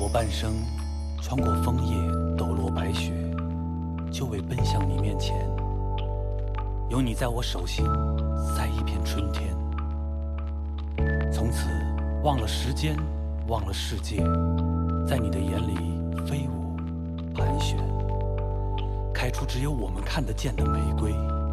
半生，穿过枫叶抖落白雪，就为奔向你面前。有你在我手心，赛一片春天。从此忘了时间，忘了世界，在你的眼里飞舞盘旋，开出只有我们看得见的玫瑰。